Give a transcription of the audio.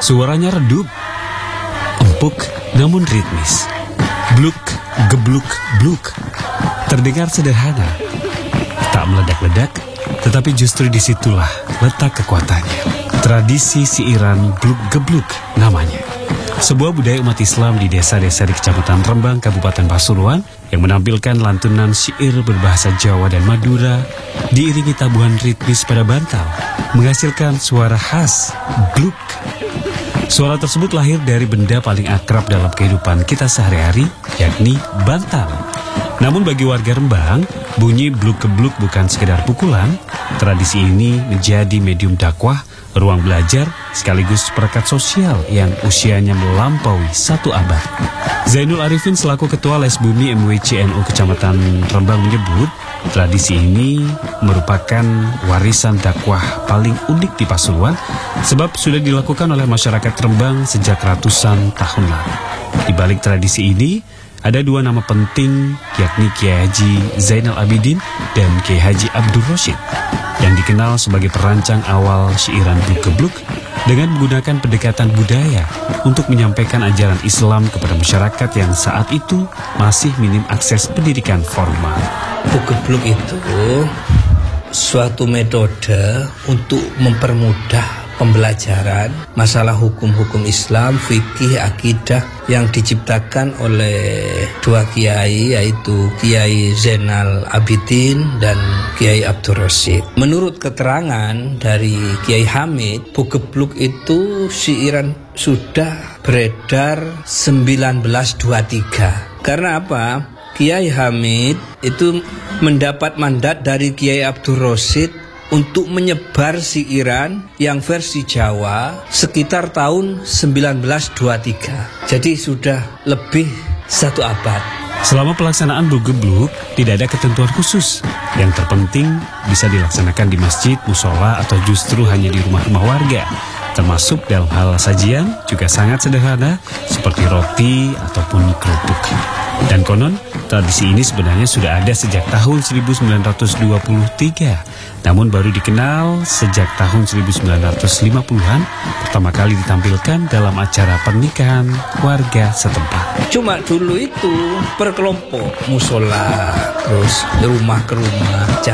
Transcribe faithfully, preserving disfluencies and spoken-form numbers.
Suaranya redup, empuk namun ritmis. Bluk, gebluk, bluk. Terdengar sederhana, tak meledak-ledak, tetapi justru disitulah letak kekuatannya. Tradisi siiran bluk gebluk namanya. Sebuah budaya umat Islam di desa-desa di Kecamatan Rembang, Kabupaten Pasuruan yang menampilkan lantunan syair berbahasa Jawa dan Madura diiringi tabuhan ritmis pada bantal, menghasilkan suara khas bluk. Suara tersebut lahir dari benda paling akrab dalam kehidupan kita sehari-hari, yakni bantal. Namun bagi warga Rembang, bunyi bluk gebluk bukan sekedar pukulan. Tradisi ini menjadi medium dakwah, ruang belajar, sekaligus perekat sosial yang usianya melampaui satu abad. Zainul Arifin selaku Ketua Les Bumi M W C N U Kecamatan Rembang menyebut, tradisi ini merupakan warisan dakwah paling unik di Pasuruan sebab sudah dilakukan oleh masyarakat Rembang sejak ratusan tahun lalu. Di balik tradisi ini, ada dua nama penting, yakni Kiai Haji Zainal Abidin dan Kiai Haji Abdul Rashid, yang dikenal sebagai perancang awal syairan bluk gebluk dengan menggunakan pendekatan budaya untuk menyampaikan ajaran Islam kepada masyarakat yang saat itu masih minim akses pendidikan formal. Bluk gebluk itu suatu metode untuk mempermudah pembelajaran masalah hukum-hukum Islam, fikih, akidah yang diciptakan oleh dua kiai, yaitu Kiai Zainal Abidin dan Kiai Abdul Rashid. Menurut keterangan dari Kiai Hamid, bluk gebluk itu syairan sudah beredar seribu sembilan ratus dua puluh tiga. Karena apa? Kiai Hamid itu mendapat mandat dari Kiai Abdul Rashid untuk menyebar syairan yang versi Jawa sekitar tahun seribu sembilan ratus dua puluh tiga. Jadi sudah lebih satu abad. Selama pelaksanaan bluk gebluk, tidak ada ketentuan khusus. Yang terpenting bisa dilaksanakan di masjid, musola, atau justru hanya di rumah-rumah warga. Termasuk dalam hal sajian juga sangat sederhana, seperti roti ataupun kerupuk. Dan konon, tradisi ini sebenarnya sudah ada sejak tahun seribu sembilan ratus dua puluh tiga. Namun baru dikenal sejak tahun seribu sembilan ratus lima puluhan, pertama kali ditampilkan dalam acara pernikahan warga setempat. Cuma dulu itu per kelompok, musola, terus rumah ke rumah,